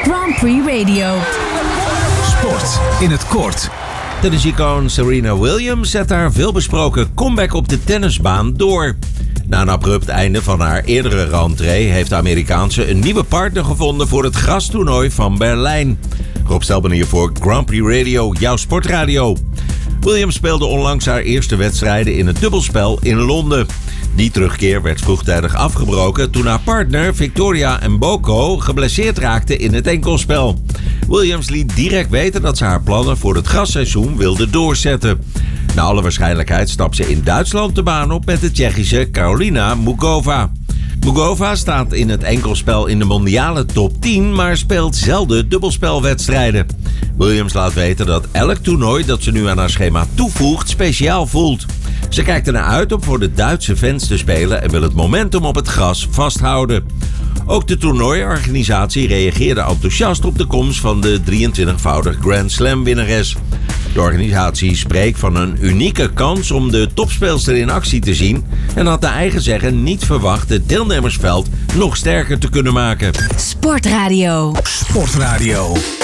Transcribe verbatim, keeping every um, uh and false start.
Grand Prix Radio. Sport in het kort. Tennisicoon Serena Williams zet haar veelbesproken comeback op de tennisbaan door. Na een abrupt einde van haar eerdere rentree heeft de Amerikaanse een nieuwe partner gevonden voor het grastoernooi van Berlijn. Rob Stelbanier voor Grand Prix Radio, jouw sportradio. Williams speelde onlangs haar eerste wedstrijden in het dubbelspel in Londen. Die terugkeer werd vroegtijdig afgebroken toen haar partner Victoria Mboko geblesseerd raakte in het enkelspel. Williams liet direct weten dat ze haar plannen voor het grasseizoen wilde doorzetten. Naar alle waarschijnlijkheid stapt ze in Duitsland de baan op met de Tsjechische Karolina Mugova. Mugova staat in het enkelspel in de mondiale top tien, maar speelt zelden dubbelspelwedstrijden. Williams laat weten dat elk toernooi dat ze nu aan haar schema toevoegt speciaal voelt. Ze kijkt ernaar uit om voor de Duitse fans te spelen en wil het momentum op het gras vasthouden. Ook de toernooiorganisatie reageerde enthousiast op de komst van de drieëntwintigvoudig Grand Slam winnares. De organisatie spreekt van een unieke kans om de topspeelster in actie te zien en had naar eigen zeggen niet verwacht het deelnemersveld nog sterker te kunnen maken. Sportradio. Sportradio.